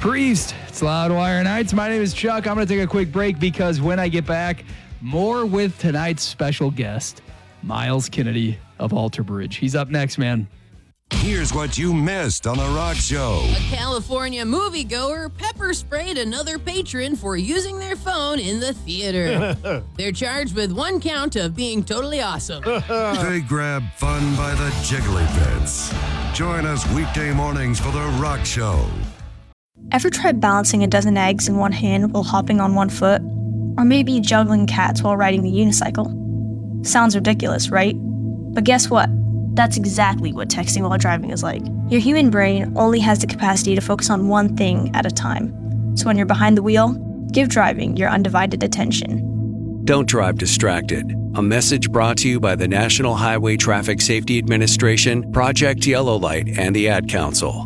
Priest. It's Loudwire Nights. My name is Chuck. I'm going to take a quick break because when I get back, more with tonight's special guest, Miles Kennedy of Alter Bridge. He's up next, man. Here's what you missed on The Rock Show. A California moviegoer pepper sprayed another patron for using their phone in the theater. They're charged with 1 count of being totally awesome. They grab fun by the jiggly bits. Join us weekday mornings for The Rock Show. Ever tried balancing a dozen eggs in one hand while hopping on one foot? Or maybe juggling cats while riding the unicycle? Sounds ridiculous, right? But guess what? That's exactly what texting while driving is like. Your human brain only has the capacity to focus on one thing at a time. So when you're behind the wheel, give driving your undivided attention. Don't drive distracted. A message brought to you by the National Highway Traffic Safety Administration, Project Yellow Light, and the Ad Council.